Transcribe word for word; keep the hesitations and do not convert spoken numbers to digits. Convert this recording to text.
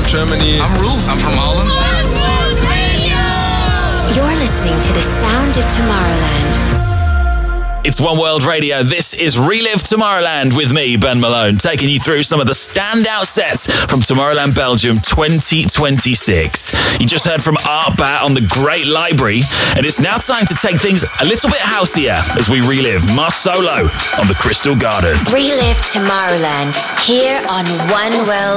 Germany. I'm Roel. I'm from Holland. You're listening to the sound of Tomorrowland. It's One World Radio. This is Relive Tomorrowland with me, Ben Malone, taking you through some of the standout sets from Tomorrowland Belgium twenty twenty-six. You just heard from Art Bat on the Great Library, and it's now time to take things a little bit houseier as we relive Mars Solo on the Crystal Garden. Relive Tomorrowland here on One World